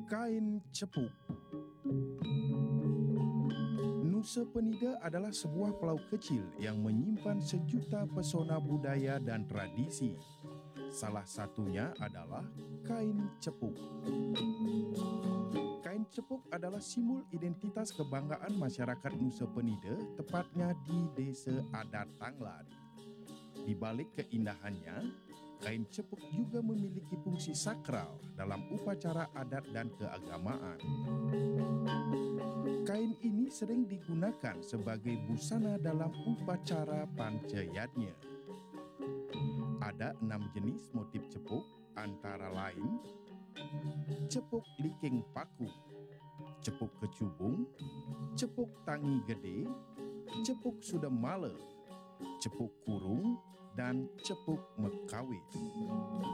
Kain cepuk. Nusa Penida adalah sebuah pulau kecil yang menyimpan sejuta pesona budaya dan tradisi. Salah satunya adalah kain cepuk. Kain cepuk adalah simbol identitas kebanggaan masyarakat Nusa Penida, tepatnya di Desa Adat Tanglad. Di balik keindahannya, kain cepuk juga memiliki fungsi sakral dalam upacara adat dan keagamaan. Kain ini sering digunakan sebagai busana dalam upacara pancayatnya. Ada 6 jenis motif cepuk, antara lain cepuk liking paku, cepuk kecubung, cepuk tangi gede, cepuk sudemale, cepuk kurung, dan cepuk mekawis.